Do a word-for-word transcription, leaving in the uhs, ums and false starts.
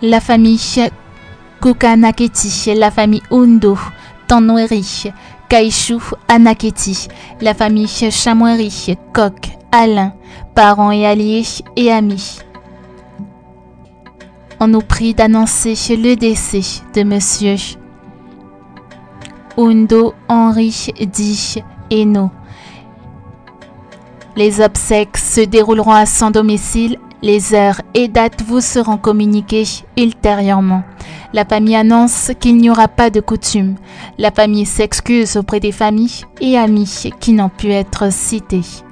La famille Kukanaketi, la famille Undo, Tanweri, Kaishu, Anaketi, la famille Chamweri, Kok, Alain, parents et alliés et amis. On nous prie d'annoncer le décès de Monsieur Undo Henri Di Eno. Les obsèques se dérouleront à son domicile. Les heures et dates vous seront communiquées ultérieurement. La famille annonce qu'il n'y aura pas de coutume. La famille s'excuse auprès des familles et amis qui n'ont pu être cités.